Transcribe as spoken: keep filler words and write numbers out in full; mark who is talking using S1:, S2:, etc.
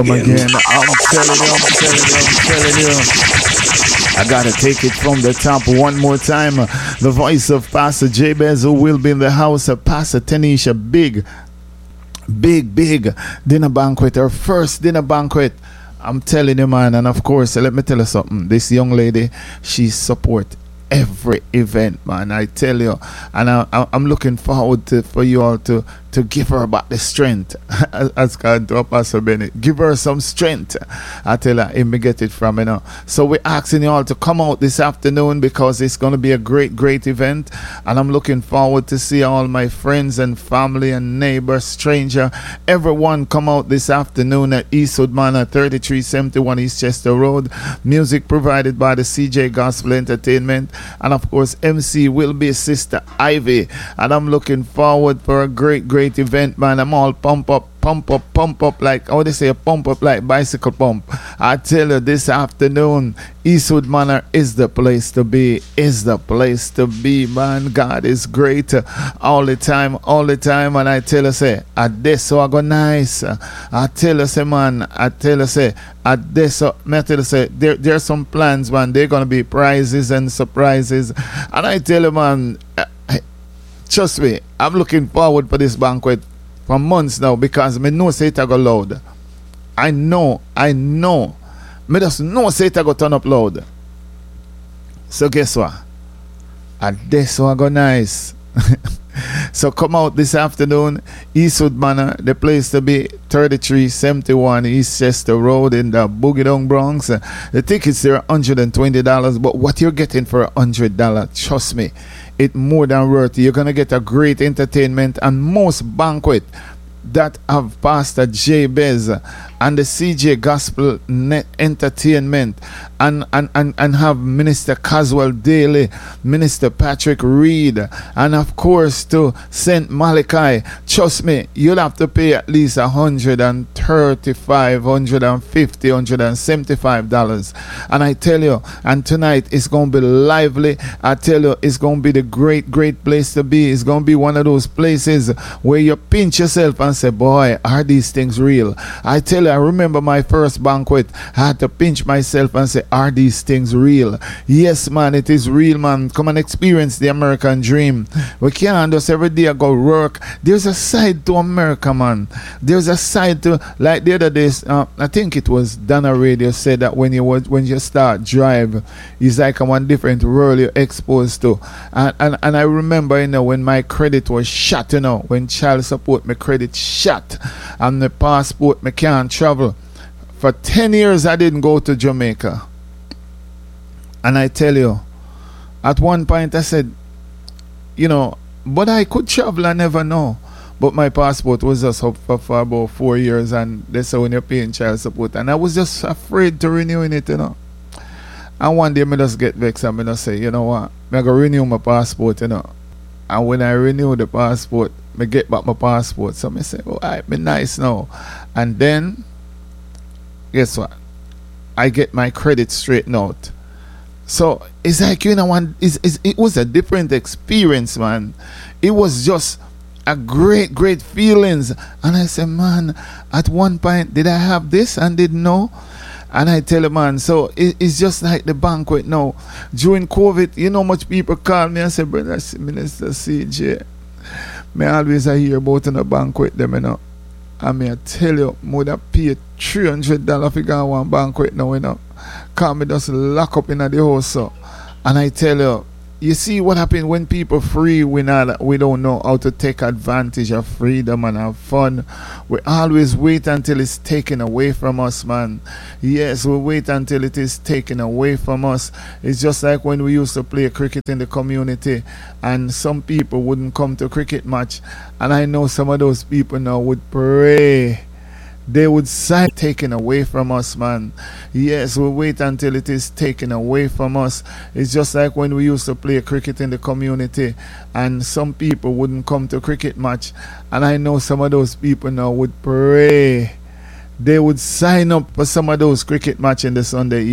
S1: Come again. I'm telling you, I'm telling you, I'm telling you. I gotta take it from the top one more time. The voice of Pastor Jabez, who will be in the house of Pastor Tanisha. Big, big, big dinner banquet. Her first dinner banquet. I'm telling you, man. And of course, let me tell you something. This young lady, she support every event, man. I tell you. And I, I, I'm looking forward to for you all to to give her back the strength, as God to Pastor Bennett. Give her some strength. I tell her, he may get it from, you know. So we're asking you all to come out this afternoon because it's going to be a great, great event. And I'm looking forward to see all my friends and family and neighbors, stranger, everyone come out this afternoon at Eastwood Manor, thirty-three seventy-one East Chester Road. Music provided by the C J Gospel Entertainment. And of course, M C will be Sister Ivy. And I'm looking forward for a great, great event, man. I'm all pump up, pump up, pump up like, how they say, pump up like bicycle pump. I tell you, this afternoon, Eastwood Manor is the place to be, is the place to be, man. God is great all the time, all the time. And I tell you, say, at this, so I go nice. I tell you, say, man, I tell you, say, at this, so, I tell you, say, there, there's some plans, man. They're going to be prizes and surprises. And I tell you, man, trust me, I'm looking forward for this banquet for months now because me know say it a go loud. I know, I know. Me just know say it a go turn up loud. So guess what? And this one go nice. So come out this afternoon, Eastwood Manor, the place to be, thirty-three seventy-one East Chester Road in the Boogie Down Bronx. The tickets are one hundred twenty dollars, but what you're getting for one hundred dollars, trust me, it's more than worth it. You're going to get a great entertainment and most banquet that have Pastor Jabez and the C J Gospel Net Entertainment and, and, and, and have Minister Caswell Daly, Minister Patrick Reed, and of course to Saint Malachi. Trust me, you'll have to pay at least one hundred thirty-five dollars, one hundred fifty dollars, one hundred seventy-five dollars. And I tell you, and tonight it's going to be lively. I tell you, it's going to be the great, great place to be. It's going to be one of those places where you pinch yourself and say, boy, are these things real? I tell you, I remember my first banquet. I had to pinch myself and say, are these things real? Yes, man, it is real, man. Come and experience the American dream. We can't just every day go work. There's a side to America, man. There's a side to, like the other days, uh, I think it was Dana Radio said that when you was, when you start drive, it's like a one different world you're exposed to. And, and, and I remember, you know, when my credit was shot, you know, when child support, my credit shot, and the passport, me can't travel. For ten years, I didn't go to Jamaica. And I tell you, at one point I said, you know, but I could travel, I never know. But my passport was just up for, for about four years, and they say when you're paying child support. And I was just afraid to renewing it, you know. And one day, I just get vexed and I just say, you know what, I'm going to renew my passport, you know. And when I renew the passport, I get back my passport. So I say, oh, I be nice now. And then, guess what? I get my credit straightened out. So it's like, you know, one, it's, it's, it was a different experience, man. It was just a great, great feelings. And I said, man, at one point, did I have this and didn't know? And I tell you, man, so it, it's just like the banquet now. During COVID, you know how much people call me and say, brother, Minister C J, me always I hear about in a banquet them, you know. And me I tell you, I would have paid three hundred dollars for go one banquet now, you know. Because me just lock up in the house, so. And I tell you, you see what happens when people free, we not, we don't know how to take advantage of freedom and have fun. We always wait until it's taken away from us, man. Yes, we wait until it is taken away from us. It's just like when we used to play cricket in the community and some people wouldn't come to cricket match. And I know some of those people now would pray. They would sign taken away from us, man. Yes, we wait until it is taken away from us. It's just like when we used to play cricket in the community and some people wouldn't come to cricket match. And I know some of those people now would pray. They would sign up for some of those cricket match in the Sunday evening.